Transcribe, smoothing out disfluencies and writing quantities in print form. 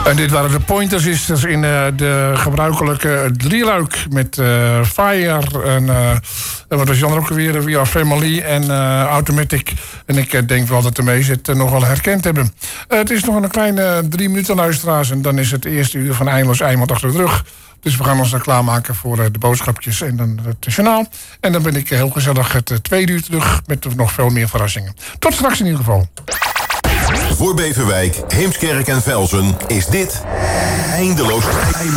En dit waren de Pointer Sisters in de gebruikelijke drieluik met Fire en wat was Jan ook weer? We Are Family en Automatic. En ik denk wel dat de meesten het nog wel herkend hebben. Het is nog een kleine 3 minuten, luisteraars. En dan is het eerste uur van Eindeloos Eind achter de rug. Dus we gaan ons dan klaarmaken voor de boodschapjes en dan het journaal. En dan ben ik heel gezellig het tweede uur terug met nog veel meer verrassingen. Tot straks in ieder geval. Voor Beverwijk, Heemskerk en Velzen is dit Eindeloos